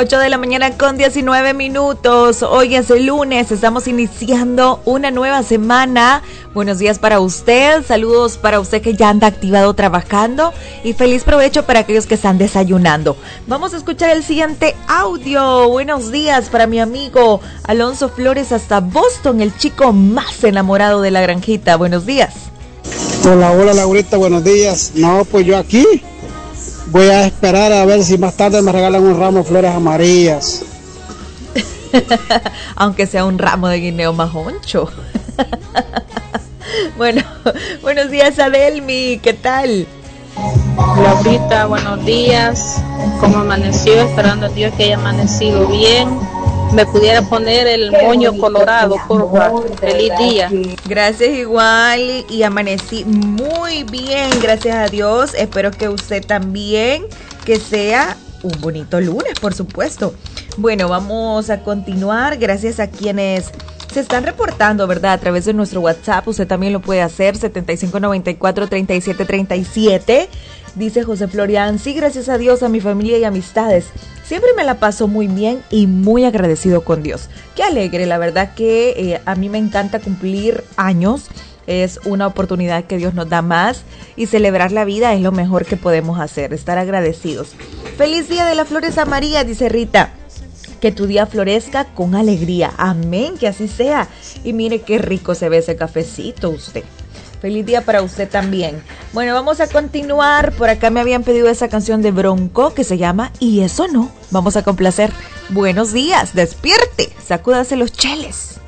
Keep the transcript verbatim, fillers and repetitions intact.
ocho de la mañana con diecinueve minutos. Hoy es el lunes, estamos iniciando una nueva semana. Buenos días para usted, saludos para usted que ya anda activado trabajando y feliz provecho para aquellos que están desayunando. Vamos a escuchar el siguiente audio. Buenos días para mi amigo Alonso Flores hasta Boston, el chico más enamorado de la granjita. Buenos días. Hola, hola Laurita, buenos días. No, pues yo aquí voy a esperar a ver si más tarde me regalan un ramo de flores amarillas. Aunque sea un ramo de guineo majoncho. Bueno, buenos días Adelmi, ¿qué tal? Laurita, buenos días. ¿Cómo amaneció? Esperando a Dios que haya amanecido bien. Me pudiera poner el moño colorado, por favor. Feliz día. Gracias igual y amanecí muy bien, gracias a Dios. Espero que usted también, que sea un bonito lunes, por supuesto. Bueno, vamos a continuar. Gracias a quienes se están reportando, ¿verdad? A través de nuestro WhatsApp. Usted también lo puede hacer, setenta y cinco noventa y cuatro, treinta y siete treinta y siete. Dice José Florian, sí, gracias a Dios, a mi familia y amistades. Siempre me la paso muy bien y muy agradecido con Dios. Qué alegre, la verdad que eh, a mí me encanta cumplir años. Es una oportunidad que Dios nos da más y celebrar la vida es lo mejor que podemos hacer, estar agradecidos. Feliz día de las flores amarillas, dice Rita. Que tu día florezca con alegría. Amén, que así sea. Y mire qué rico se ve ese cafecito usted. Feliz día para usted también. Bueno, vamos a continuar. Por acá me habían pedido esa canción de Bronco que se llama Y eso no. Vamos a complacer. Buenos días, despierte, sacúdase los cheles.